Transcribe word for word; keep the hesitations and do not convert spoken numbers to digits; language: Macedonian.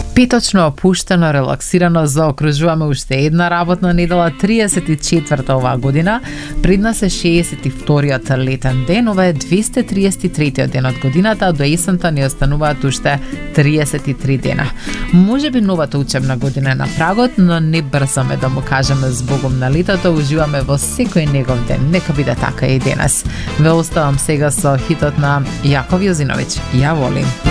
Петочно, опуштено, релаксирано заокружуваме уште една работна недела, триесет и четврта оваа година. Пред нас е шеесет и вториот летен ден, ова е двесте триесет и третиот ден од годината, а до есента ни остануваат уште триесет и три дена. Може би новата учебна година е на прагот, но не брзаме да му кажеме збогом на летото, уживаме во секој негов ден. Нека биде така и денес. Ве оставам сега со хитот на Јаков Јозиновиќ. Ја волим.